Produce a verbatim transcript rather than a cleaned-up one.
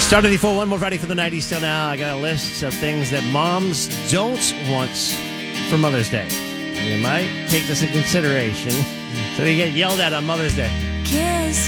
Star ninety-four, one more Friday for the nineties till now. I got a list of things that moms don't want for Mother's Day. You might take this into consideration so you get yelled at on Mother's Day. Kiss